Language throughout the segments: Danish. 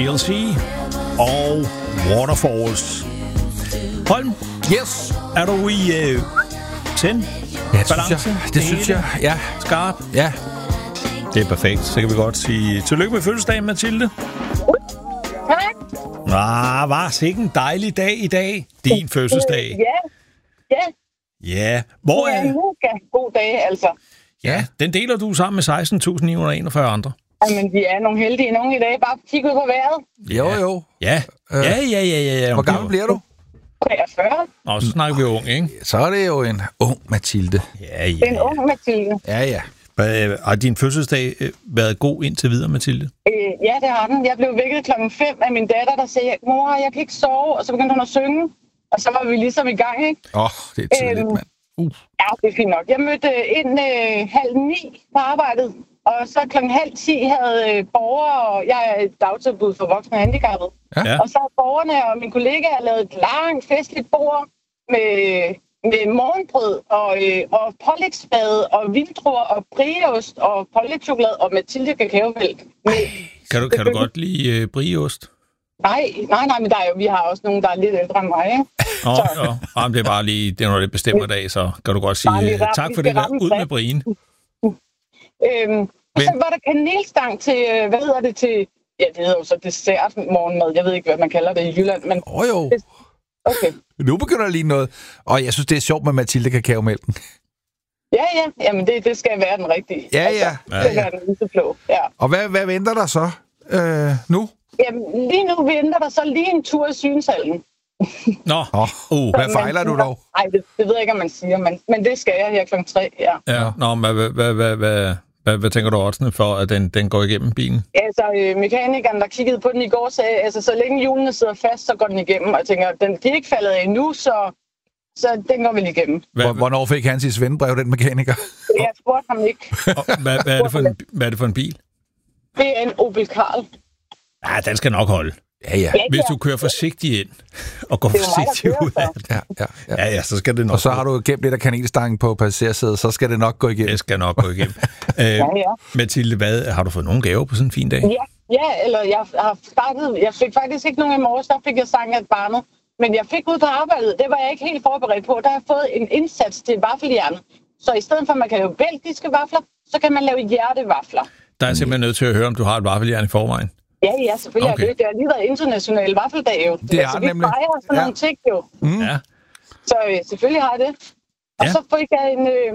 TLC og Waterfalls. Holm, Yes. er du i 10? Ja, Balance? det synes jeg. Ja. Skarp? Ja. Det er perfekt. Så kan vi godt sige tillykke med fødselsdagen, Mathilde. Tak. Var sikke en dejlig dag i dag. Din fødselsdag. Ja. Ja. Hvor Det er en er... mega god dag, altså. Ja, den deler du sammen med 16.941 andre. Jamen, vi er nogle heldige nogen i dag. Bare kig ud på vejret. Jo. Ja. Ja. Hvor gammel bliver du? 43. Nå, så snakker vi ung, ikke? Så er det jo en ung Mathilde. Ja. En ung Mathilde. Ja. Har din fødselsdag været god indtil videre, Mathilde? Ja, det har den. Jeg blev vækket 5:00 af min datter, der sagde, mor, jeg kan ikke sove. Og så begyndte hun at synge. Og så var vi ligesom i gang, ikke? Det er tidligt, mand. Ja, det er fint nok. Jeg mødte ind 8:30 på arbejdet. Og så 9:30 havde borgere, og jeg er et dagtilbud for voksne handicappede. Ja. Og så har borgerne og mine kollegaer lavet et langt festligt bord med morgenbrød og pålægsspade og vildruer og brieost og pålægschokolade og Mathilde kakaomælk. Kan du godt lide brieost? Nej, men der er jo, vi har også nogen, der er lidt ældre end mig, ikke? Jamen, det er bare lige, det er når det bestemmer dag, så kan du godt sige tak for det der, ud med brien. Og så var der kanelstang til, ja, det hedder jo så dessert morgenmad. Jeg ved ikke, hvad man kalder det i Jylland, men... Jo. Okay. Nu begynder der lige noget. Og jeg synes, det er sjovt med Mathilde kakaomælken. Ja. Jamen, det skal være den rigtige. Ja. Det skal være den lyseblå, ja. Og hvad venter der så nu? Jamen, lige nu venter der så lige en tur i synshallen. Nå. Hvad fejler du dog? Nej, det ved jeg ikke, om man siger, men det skal jeg her 3:00, ja. Ja, nå, men hvad tænker du oddsene for, at den går igennem bilen? Altså, mekanikeren, der kiggede på den i går, sagde, altså, så længe hjulene sidder fast, så går den igennem. Og jeg tænker, de er ikke faldet af endnu, så den går vel igennem. Hvornår fik han sit svendebrev, den mekaniker? Jeg spurgte ham ikke. Hvad er det for en bil? Det er en Opel Karl. Ja, den skal nok holde. Ja. Hvis du kører forsigtigt ind og går forsigtigt ud af det. Ja, så skal det nok. Og så har du gemt lidt af kanelstangen på passagersædet, så skal det nok gå igennem. Det skal nok gå igennem. Mathilde, har du fået nogle gaver på sådan en fin dag? Ja, eller jeg fik faktisk ikke nogen i morges, der fik jeg sang af barnet. Men jeg fik ud på arbejdet, det var jeg ikke helt forberedt på. Der har jeg fået en indsats til vaffeljern. Så i stedet for, at man kan lave belgiske vafler, så kan man lave hjertevafler. Der er simpelthen nødt til at høre, om du har et vaffeljern i forvejen. Ja, selvfølgelig. Okay. Det har lige været international vaffeldag jo. Det er nemlig. Vi fejrer sådan nogle ting jo. Ja. Så selvfølgelig har jeg det. Og så fik jeg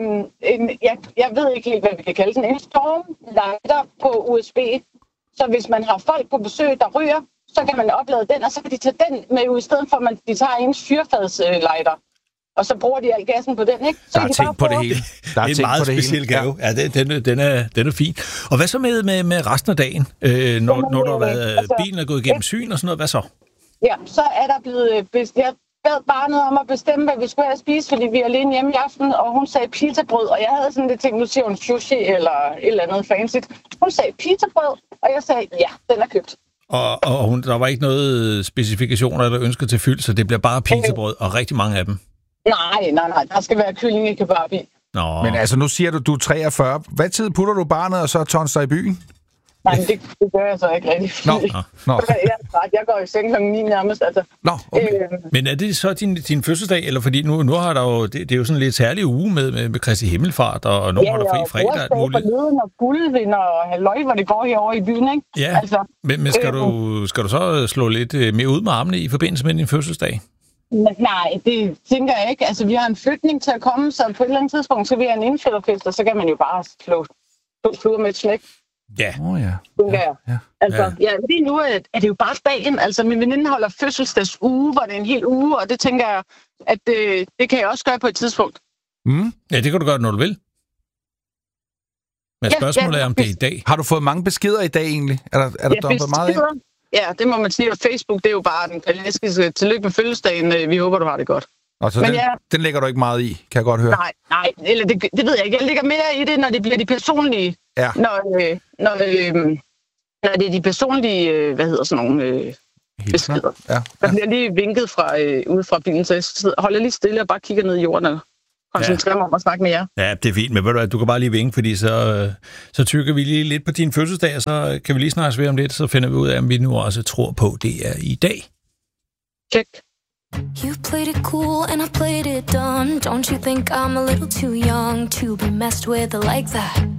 jeg ved ikke helt, hvad vi kan kalde den, en stormlighter på USB. Så hvis man har folk på besøg, der ryger, så kan man oplade den, og så kan de tage den med ud, i stedet for, at de tager ens fyrfadslighter. Og så bruger de al gassen på den, ikke? Så der er tænkt på det hele. Det er en meget speciel gave. Ja, den er fin. Og hvad så med resten af dagen? Når der har været, bilen er gået igennem syn og sådan noget, hvad så? Ja, så er der blevet... Jeg bad barnet om at bestemme, hvad vi skulle have at spise, fordi vi er alene hjemme i aften, og hun sagde pizzabrød, og jeg havde sådan lidt tænkt, nu siger hun sushi eller et eller andet fancy. Hun sagde pizzabrød, og jeg sagde, ja, den er købt. Og der var ikke noget specifikationer eller ønsker til fyld, så det bliver bare pizzabrød, og rigtig mange af dem. Nej. Der skal være kylling i kebab i. Nå. Men altså, nu siger du er 43. Hvad tid putter du barnet, og så tonser i byen? Nej, men det gør jeg så ikke rigtig. Nå. Jeg går i seng kl. 9 nærmest, altså. Nå, okay. Men er det så din fødselsdag, eller fordi nu har der jo, det er jo sådan en lidt særlig uge med Kristi Himmelfart, og nogen holder fri fredag. Ja, og forleden og guldvind og halløj, hvor det går herovre i byen, ikke? Ja, altså, men skal du så slå lidt mere ud med armene i forbindelse med din fødselsdag? Nej, det tænker jeg ikke. Altså, vi har en flytning til at komme, så på et eller andet tidspunkt, så vi har en indflytterfest, og så kan man jo bare slå fluer med et smæk. Ja. Altså, lige nu er det jo bare dagen. Altså, min veninde holder fødselsdagsuge, hvor det er en hel uge, og det tænker jeg, at det kan jeg også gøre på et tidspunkt. Ja, det kan du gøre, når du vil. Men spørgsmålet er, om det er i dag. Har du fået mange beskeder i dag egentlig? Er der dumpet meget af? Ja, det må man sige. Og Facebook, det er jo bare den paleskiske tillykke med fødselsdagen. Vi håber, du har det godt. Og så den lægger du ikke meget i, kan jeg godt høre. Nej, eller det ved jeg ikke. Jeg lægger mere i det, når det bliver de personlige. Ja. Når det er de personlige, sådan nogle beskeder. Ja. Der bliver lige vinket ude fra bilen, så jeg holder lige stille og bare kigger ned i jorden og koncentrere mig om at snakke med jer. Ja, det er fint, men ved du hvad, du kan bare lige vinke, fordi så tykker vi lige lidt på din fødselsdag, og så kan vi lige snakkes ved om lidt, så finder vi ud af, om vi nu også tror på, det er i dag. Check. You played it cool and I played it dumb. Don't you think I'm a little too young to be messed with like that?